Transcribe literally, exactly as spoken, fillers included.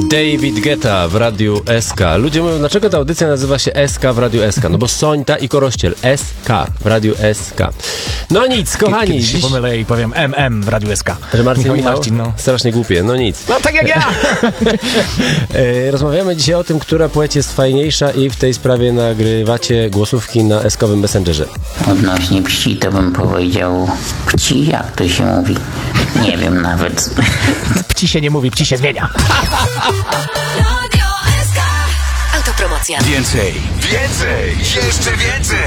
David Guetta w Radiu S K. Ludzie mówią, dlaczego ta audycja nazywa się S K w Radiu S K? No bo Sońta i Korościel. S K w Radiu S K. No nic, kochani. Kiedyś się dziś... pomylę i powiem M M w Radiu S K. Że Marcin Michał i Michał? Marcin, no. Strasznie głupie, no nic. No tak jak ja! E, Rozmawiamy dzisiaj o tym, która płeć jest fajniejsza i w tej sprawie nagrywacie głosówki na S-kowym Messengerze. Odnośnie płci to bym powiedział pci, jak to się mówi. Nie wiem nawet. Pci się nie mówi, pci się zmienia. Autopromocja. Więcej, więcej, jeszcze więcej.